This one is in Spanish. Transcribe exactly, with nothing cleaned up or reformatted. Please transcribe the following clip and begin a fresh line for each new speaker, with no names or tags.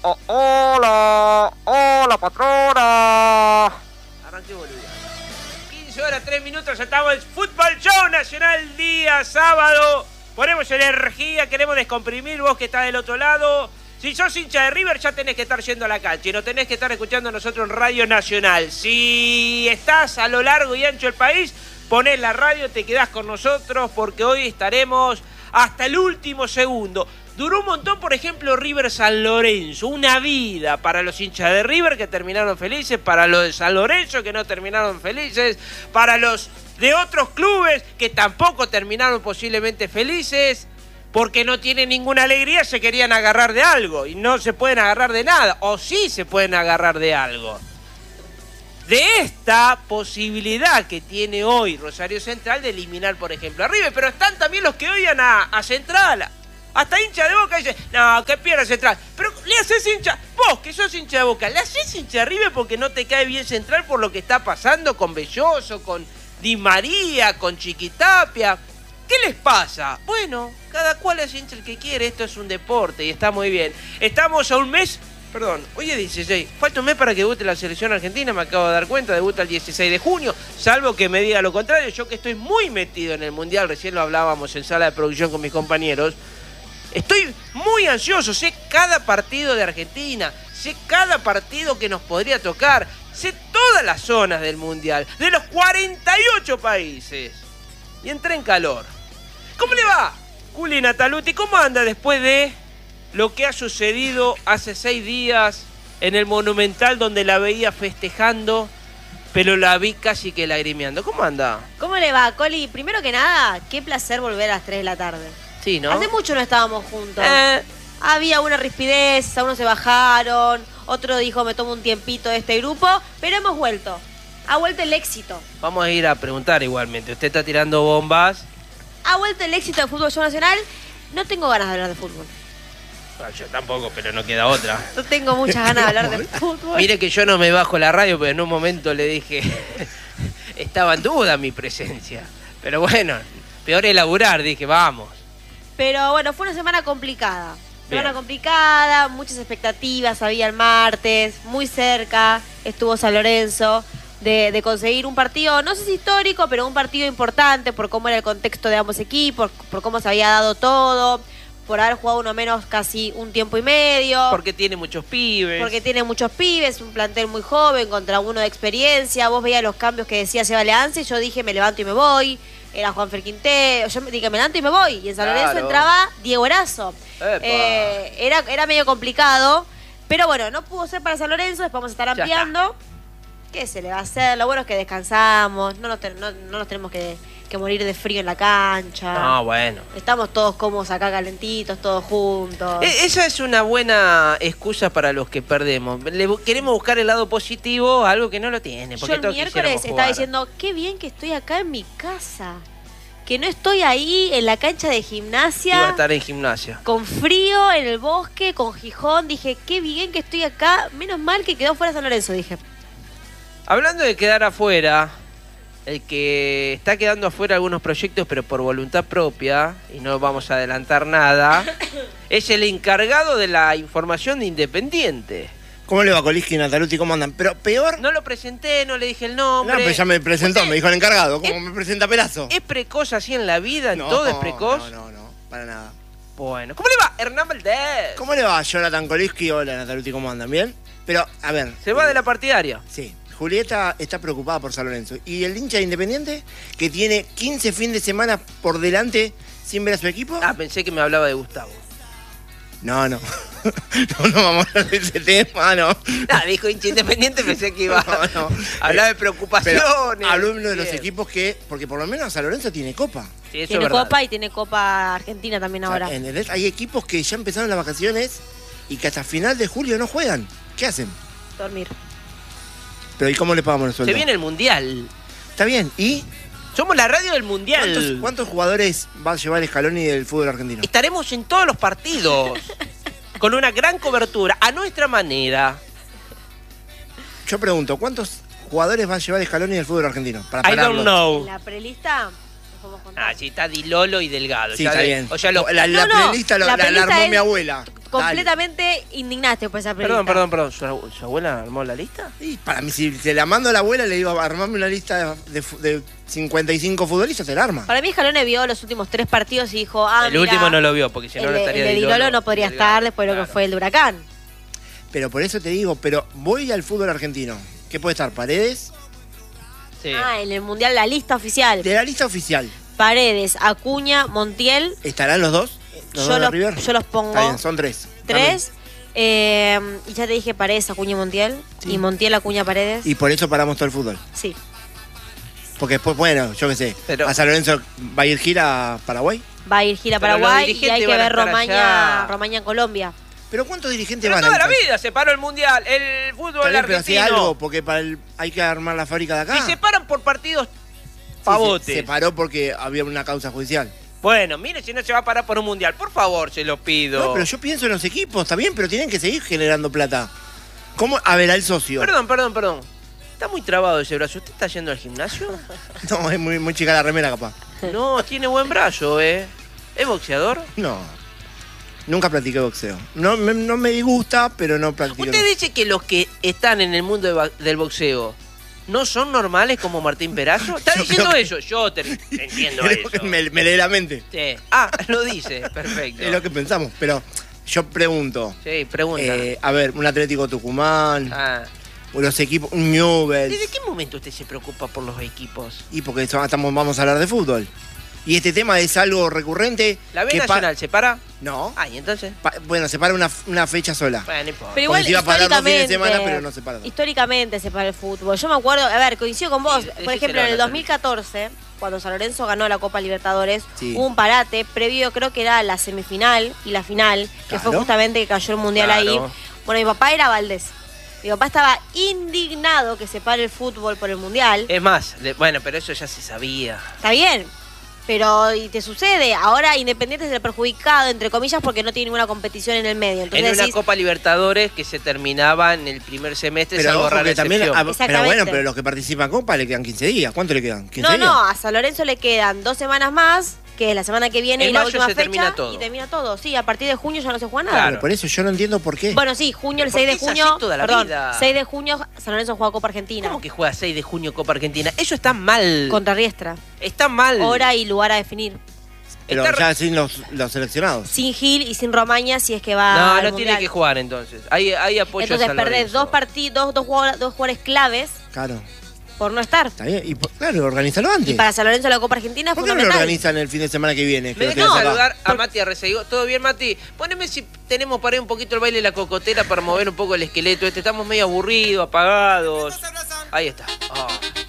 oh, hola, hola patrona. Arranqué boludo. quince horas, tres minutos, estamos en Fútbol Show Nacional, día sábado. Ponemos energía, queremos descomprimir, vos que estás del otro lado. Si sos hincha de River, ya tenés que estar yendo a la cancha y no tenés que estar escuchando a nosotros en Radio Nacional. Si estás a lo largo y ancho del país, ponés la radio, te quedás con nosotros porque hoy estaremos hasta el último segundo. Duró un montón, por ejemplo, River San Lorenzo. Una vida para los hinchas de River que terminaron felices, para los de San Lorenzo que no terminaron felices, para los de otros clubes que tampoco terminaron posiblemente felices, porque no tienen ninguna alegría, se querían agarrar de algo y no se pueden agarrar de nada, o sí se pueden agarrar de algo. De esta posibilidad que tiene hoy Rosario Central de eliminar, por ejemplo, a River, pero están también los que odian a, a Central. Hasta hincha de Boca dice, no, que pierda Central. Pero le haces hincha, vos que sos hincha de Boca, le haces hincha a River porque no te cae bien Central por lo que está pasando con Belloso, con Di María, con Chiquitapia. ¿Qué les pasa? Bueno, cada cual es hincha el que quiere, esto es un deporte y está muy bien. Estamos a un mes, perdón, hoy es dieciséis, falta un mes para que debute la selección argentina, me acabo de dar cuenta, debuta el dieciséis de junio, salvo que me diga lo contrario, yo que estoy muy metido en el Mundial, recién lo hablábamos en sala de producción con mis compañeros, estoy muy ansioso, sé cada partido de Argentina, sé cada partido que nos podría tocar, sé todas las zonas del Mundial, de los cuarenta y ocho países, y entré en calor. ¿Cómo le va, Juli Nataluti? ¿Cómo anda después de lo que ha sucedido hace seis días en el Monumental, donde la veía festejando, pero la vi casi que lagrimeando? ¿Cómo anda?
¿Cómo le va, Coli? Primero que nada, qué placer volver a las tres de la tarde.
Sí, ¿no?
Hace mucho no estábamos juntos.
Eh...
Había una rispidez, algunos se bajaron, otro dijo me tomo un tiempito de este grupo, pero hemos vuelto. Ha vuelto el éxito.
Vamos a ir a preguntar igualmente. Usted está tirando bombas.
Ha vuelto el éxito del Fútbol Show Nacional. No tengo ganas de hablar de fútbol.
Bueno, yo tampoco, pero no queda otra.
No tengo muchas ganas de hablar de fútbol.
Mire que yo no me bajo la radio, pero en un momento le dije... estaba en duda mi presencia. Pero bueno, peor es laburar, dije, vamos.
Pero bueno, fue una semana complicada. Semana Bien. complicada, muchas expectativas había el martes, muy cerca estuvo San Lorenzo de, de conseguir un partido, no sé si histórico, pero un partido importante por cómo era el contexto de ambos equipos, por cómo se había dado todo, por haber jugado uno menos casi un tiempo y medio.
Porque tiene muchos pibes.
Porque tiene muchos pibes, un plantel muy joven contra uno de experiencia. Vos veías los cambios que decía Seba Leance y yo dije me levanto y me voy. Era Juanfer Quintero, yo me dije me levanto y me voy. Y en San Lorenzo claro. entraba Diego Erazo. Eh, era, era medio complicado, pero bueno, no pudo ser para San Lorenzo, después vamos a estar ampliando. ¿Qué se le va a hacer? Lo bueno es que descansamos, no nos, ten, no, no nos tenemos que, que morir de frío en la cancha.
No, bueno.
Estamos todos cómodos acá, calentitos, todos juntos.
E esa es una buena excusa para los que perdemos. Le queremos buscar el lado positivo, algo que no lo tiene. Porque
Yo el miércoles estaba diciendo, qué bien que estoy acá en mi casa. Que no estoy ahí en la cancha de gimnasia.
Iba a estar en gimnasia.
Con frío, en el bosque, con Gijón. Dije, qué bien que estoy acá. Menos mal que quedó fuera San Lorenzo, dije.
Hablando de quedar afuera, el que está quedando afuera algunos proyectos, pero por voluntad propia, y no vamos a adelantar nada, es el encargado de la información de Independiente.
¿Cómo le va, Coliski y Nataluti? ¿Cómo andan? Pero peor...
No lo presenté, no le dije el nombre.
No, pero ya me presentó,
Usted,
me dijo el encargado. ¿Cómo
es,
me presenta Pelazo?
¿Es precoz así en la vida? ¿En
no,
todo es precoz?
No, no, no, para nada.
Bueno, ¿cómo le va, Hernán Valdés?
¿Cómo le va, Jonathan Coliski? Hola, Nataluti, ¿cómo andan? ¿Bien? Pero, a ver...
¿Se va
eh,
de la partidaria?
Sí. Julieta está preocupada por San Lorenzo. ¿Y el hincha de Independiente, que tiene quince fines de semana por delante sin ver a su equipo?
Ah, pensé que me hablaba de Gustavo.
No, no. No, no vamos a hablar de ese tema, no.
Ah, dijo hincha Independiente, pensé que iba no, no. a hablar de preocupaciones.
Habló uno de los equipos que... Porque por lo menos San Lorenzo tiene Copa.
Sí, eso
tiene
es
Copa y tiene Copa Argentina también ahora.
O sea, ¿entendés? Hay equipos que ya empezaron las vacaciones y que hasta final de julio no juegan. ¿Qué hacen?
Dormir.
Pero ¿y cómo le pagamos el sueldo?
Se viene el Mundial.
Está bien, ¿y?
Somos la radio del Mundial.
¿Cuántos, cuántos jugadores va a llevar Scaloni del fútbol argentino?
Estaremos en todos los partidos. Con una gran cobertura, a nuestra manera.
Yo pregunto, ¿cuántos jugadores va a llevar Scaloni del fútbol argentino? Para
I don't know.
¿En la prelista? podemos contar.
Ah, sí, está Di Lolo y Delgado.
Sí,
ya
está
de-
bien.
O sea, lo...
La, la
No, no,
playlist lo-
la
la, la
playlist
armó
es
mi abuela.
Completamente indignaste por esa
Perdón,
pregunta.
perdón, perdón. ¿Su, abu- su abuela armó la lista?
Y para mí, si se la mando a la abuela, le digo, armame una lista de, de, de cincuenta y cinco futbolistas, se la arma.
Para mí Scaloni vio los últimos tres partidos y dijo, ah,
el
mira,
último no lo vio, porque si no,
el
no
de,
estaría
el de
Di
Di
Lolo,
Lolo no podría
Delgado.
estar después de lo
Claro.
que fue el de Huracán.
Pero por eso te digo, pero voy al fútbol argentino. ¿Qué puede estar? Paredes.
Sí.
Ah, en el Mundial la lista oficial.
De la lista oficial,
Paredes, Acuña, Montiel.
¿estarán los dos? ¿Los
Yo
dos de
los,
River?
yo los pongo
Está bien, son tres.
tres. Eh, y ya te dije Paredes, Acuña y Montiel.
Sí.
Y Montiel, Acuña, Paredes.
Y por eso paramos todo el fútbol.
Sí.
Porque después, bueno, yo qué sé,
Pero-
a San Lorenzo va a ir gira a Paraguay.
Va a ir gira a
Pero los
Paraguay y
dirigentes
hay que
van a
ver
estar
Romaña,
allá.
Romaña en Colombia.
Pero ¿cuántos dirigentes
Pero
van
toda
a
la
entonces?
vida se paró el mundial, el fútbol
Está bien, pero si
argentino.
algo, porque para el, hay que armar la fábrica de acá.
Y se paran por partidos
Sí,
pavotes.
se, se paró porque había una causa judicial.
Bueno, mire si no se va a parar por un mundial. Por favor, se lo pido.
No, pero yo pienso en los equipos, está bien, pero tienen que seguir generando plata. ¿Cómo? A ver, al socio.
Perdón, perdón, perdón. Está muy trabado ese brazo. ¿Usted está yendo al gimnasio?
No, es muy, muy chica la remera, capaz.
No, tiene buen brazo, ¿eh? ¿Es boxeador?
No. Nunca practiqué boxeo. No, me- no me disgusta, pero no practiqué.
Usted dice que los que están en el mundo de ba- del boxeo no son normales como Martín Perazo. ¿Está
Yo
diciendo
creo que-
eso? Yo te entiendo
Creo que
eso.
me, me lee la mente.
Sí. Ah, lo dice. Perfecto.
Es lo que pensamos. Pero yo pregunto.
Sí, pregunta.
eh, a ver, un Atlético Tucumán,
Ah.
los equipos, un Newell's.
¿Desde qué momento usted se preocupa por los equipos?
Y porque so- estamos, vamos a hablar de fútbol. Y este tema es algo recurrente.
¿La B
que pa-
Nacional se para?
No.
Ah, ¿y entonces?
Pa- bueno, se para una, una fecha sola.
Bueno, no importa.
Pero
Porque
igual
se iba a parar dos fines de
históricamente,
semana, pero no se para.
históricamente se para el fútbol. Yo me acuerdo, a ver, coincido con vos.
Sí,
Por
decíselo
ejemplo, en
a
el
la
dos mil catorce, cuando San Lorenzo ganó la Copa Libertadores,
Sí.
hubo un parate previo, creo que era la semifinal y la final, que fue
Claro.
justamente que cayó el Mundial
Claro.
ahí. Bueno, mi papá era Valdés. Mi papá estaba indignado que se pare el fútbol por el Mundial.
Es más, le- bueno, pero eso ya se sabía.
Está bien. Pero, y te sucede, ahora Independiente es el perjudicado, entre comillas, porque no tiene ninguna competición en el medio. Entonces
En una
decís,
Copa Libertadores que se terminaba en el primer semestre,
Pero,
salvo
ojo
rara
que también,
excepción.
a- pero
Exactamente.
bueno, pero los que participan en Copa le quedan quince días. ¿Cuánto le quedan? ¿quince
no,
días?
no, a San Lorenzo le quedan dos semanas más, que es la semana que viene
En
y la
mayo
última
se
fecha.
termina todo.
Y termina todo, sí, a partir de junio ya no se juega nada.
Claro.
Pero por eso yo no entiendo por qué.
Bueno, sí, junio, el
¿Por
seis
qué
de
es así
junio,
toda la
perdón,
vida?
seis de junio San Lorenzo juega Copa Argentina.
¿Cómo que juega seis de junio Copa Argentina? Eso está mal.
Contra Riestra.
Está mal.
Hora y lugar a definir.
pero
está-
ya sin los, los seleccionados.
Sin Gil y sin Romaña si es que va
No,
al
no
Mundial.
tiene que jugar entonces. Hay, hay apoyo a
Entonces
San
perdés
Lorenzo.
dos partidos, dos jugadores, dos jugadores claves
Claro.
por no estar.
Está bien. Y, por- claro, organízalo antes.
Y para San Lorenzo la Copa Argentina es
¿Por qué no lo
fundamental.
organizan el fin de semana que viene? Que
Me
lo
dejan
tenés acá?
saludar a Mati Arreceguín. ¿Todo bien, Mati? Poneme si tenemos para ir un poquito el baile de la cocotera para mover un poco el esqueleto este. Estamos medio aburridos, apagados. Ahí está. Ah.